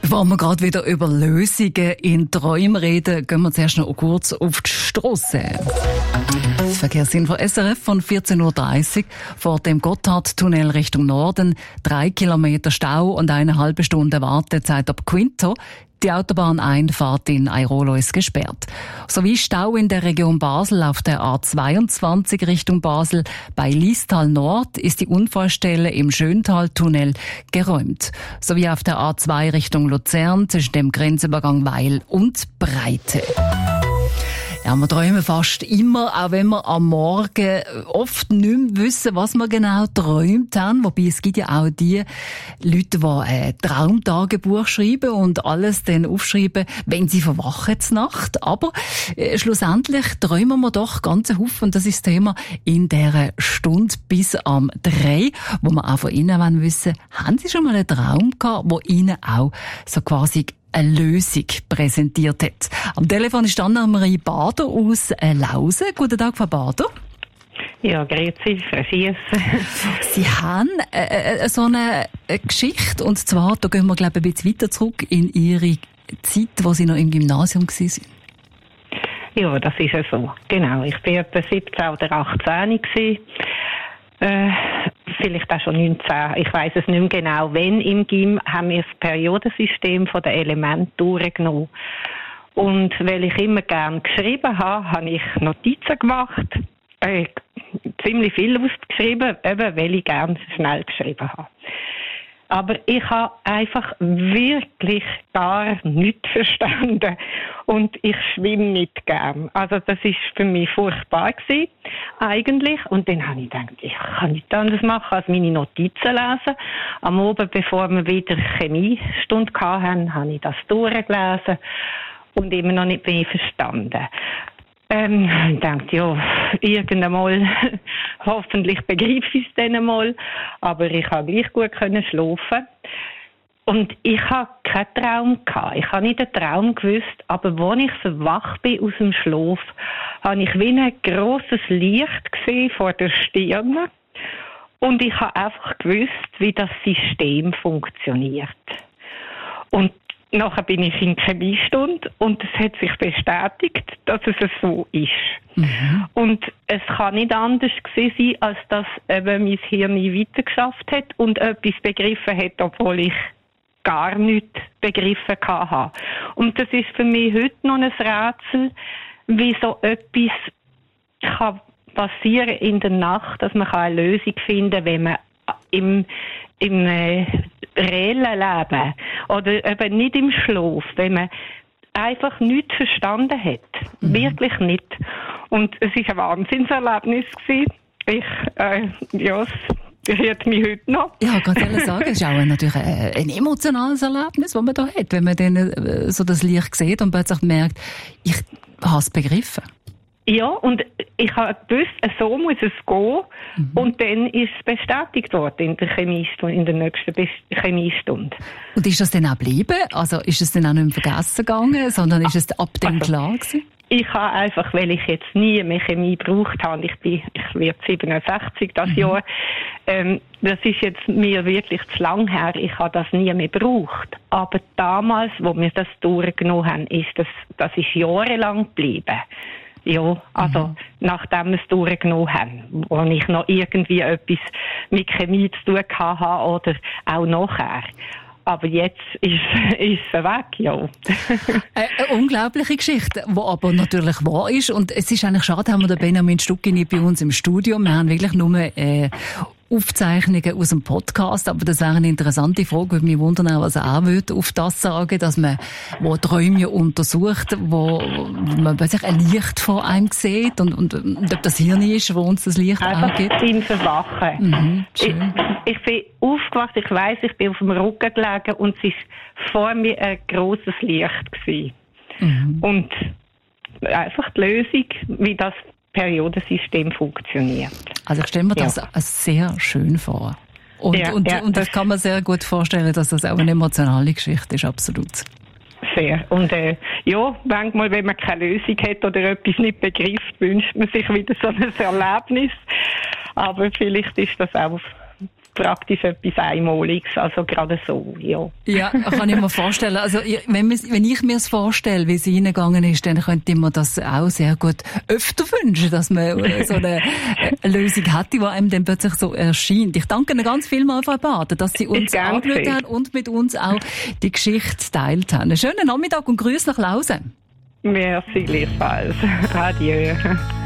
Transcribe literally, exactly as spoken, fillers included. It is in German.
Bevor wir gerade wieder über Lösungen in Träumen reden, gehen wir zuerst noch kurz auf die Strasse. Das Verkehrsinfo S R F von vierzehn Uhr dreißig vor dem Gotthardtunnel Richtung Norden. Drei Kilometer Stau und eine halbe Stunde Wartezeit ab Quinto. Die Autobahneinfahrt in Airolo ist gesperrt. Sowie Stau in der Region Basel auf der A zweiundzwanzig Richtung Basel. Bei Liestal Nord ist die Unfallstelle im Schöntaltunnel geräumt. Sowie auf der A zwei Richtung Luzern zwischen dem Grenzübergang Weil und Breite. Ja, wir träumen fast immer, auch wenn wir am Morgen oft nicht mehr wissen, was wir genau träumt haben. Wobei es gibt ja auch die Leute, die ein Traumtagebuch schreiben und alles dann aufschreiben, wenn sie verwachen zur Nacht. Aber äh, schlussendlich träumen wir doch ganz einen Haufen. Und das ist das Thema in dieser Stunde bis am drei, wo wir auch von Ihnen wissen wollen, haben Sie schon mal einen Traum gehabt, wo Ihnen auch so quasi eine Lösung präsentiert hat. Am Telefon ist Anna-Marie Bader aus Lausen. Guten Tag, Frau Bader. Ja, grüezi, Frau Schiess. Sie haben äh, äh, so eine, eine Geschichte, und zwar, da gehen wir, glaube ich, ein bisschen weiter zurück in Ihre Zeit, wo Sie noch im Gymnasium waren. Ja, das ist ja so. Genau, ich war etwa siebzehn oder achtzehn gewesen. Äh, vielleicht auch schon neunzehn, ich weiss es nicht mehr genau. Wenn im Gym haben wir das Periodensystem von den Elementen durchgenommen. Und weil ich immer gerne geschrieben habe, habe ich Notizen gemacht, äh, ziemlich viel ausgeschrieben, eben weil ich gerne schnell geschrieben habe. Aber ich habe einfach wirklich gar nichts verstanden. Und ich schwimme nicht gern. Also das ist für mich furchtbar gewesen, eigentlich. Und dann habe ich gedacht, ich kann nichts anderes machen, als meine Notizen lesen. Am Abend, bevor wir wieder Chemiestunde hatten, habe ich das durchgelesen und immer noch nicht mehr verstanden. Ähm, ich dachte, ja, irgendwann mal, hoffentlich begreife ich es dann mal, aber ich konnte gleich gut können schlafen. Und ich hatte keinen Traum gehabt. Ich habe nicht den Traum gewusst, aber als ich so wach bin aus dem Schlaf, habe ich wie ein grosses Licht gesehen vor der Stirn. Und ich habe einfach gewusst, wie das System funktioniert. Und nachher bin ich in Chemiestunde und es hat sich bestätigt, dass es so ist. Mhm. Und es kann nicht anders gewesen sein, als dass eben mein Hirn nie weitergeschafft hat und etwas begriffen hat, obwohl ich gar nichts begriffen habe. Und das ist für mich heute noch ein Rätsel, wie so etwas kann passieren in der Nacht, dass man eine Lösung finden kann, wenn man im, im äh, reellen Leben oder eben nicht im Schlaf, wenn man einfach nichts verstanden hat. Mhm. Wirklich nicht. Und es war ein Wahnsinnserlebnis gewesen. Ich, äh, ja, es berührt mich heute noch. Ja, ich kann gerade sagen, es ist auch natürlich ein, ein emotionales Erlebnis, das man da hat, wenn man dann äh, so das Licht sieht und plötzlich merkt, ich habe es begriffen. Ja, und ich habe gewusst, so muss es gehen. Mhm. Und dann ist es bestätigt worden in der Chemiestunde, in der nächsten Chemiestunde. Und ist das dann auch geblieben? Also ist es dann auch nicht mehr vergessen gegangen, sondern ist es ab dem also, klar gewesen? Ich habe einfach, weil ich jetzt nie mehr Chemie gebraucht habe, ich bin, ich werde siebenundsechzig das mhm. Jahr, ähm, das ist jetzt mir wirklich zu lang her, ich habe das nie mehr gebraucht. Aber damals, wo wir das durchgenommen haben, ist das, das ist jahrelang geblieben. Ja, also mhm. nachdem wir es durchgenommen haben, wo ich noch irgendwie etwas mit Chemie zu tun hatte oder auch nachher. Aber jetzt ist, ist es weg, ja. Eine unglaubliche Geschichte, die aber natürlich wahr ist. Und es ist eigentlich schade, haben wir den Benjamin Stucki nicht bei uns im Studio. Wir haben wirklich nur äh, Aufzeichnungen aus dem Podcast, aber das wäre eine interessante Frage, würde mich wundern, was er auch würde auf das sagen, dass man, wo Träume untersucht, wo man plötzlich ein Licht vor einem sieht und, und, und ob das Hirn ist, wo uns das Licht einfach auch gibt. Im Verwachen. Mhm, ich, ich bin aufgewacht, ich weiss, ich bin auf dem Rücken gelegen und es war vor mir ein grosses Licht gewesen. Mhm. Und einfach die Lösung, wie das Periodensystem funktioniert. Also ich stelle mir das ja. sehr schön vor. Und, ja, und, ja, und ich kann mir sehr gut vorstellen, dass das auch eine emotionale Geschichte ist, absolut. Sehr. Und äh, ja, manchmal, wenn man keine Lösung hat oder etwas nicht begreift, wünscht man sich wieder so ein Erlebnis. Aber vielleicht ist das auch praktisch etwas Einmaliges, also gerade so, ja. Ja, kann ich mir vorstellen. Also, wenn, wenn ich mir es vorstelle, wie es reingegangen ist, dann könnte ich mir das auch sehr gut öfter wünschen, dass man so eine Lösung hätte, die einem dann plötzlich so erscheint. Ich danke Ihnen ganz vielmals, Frau Bader, dass Sie uns angeschaut haben und mit uns auch die Geschichte geteilt haben. Einen schönen Nachmittag und Grüße nach Lausanne. Merci gleichfalls. Adieu.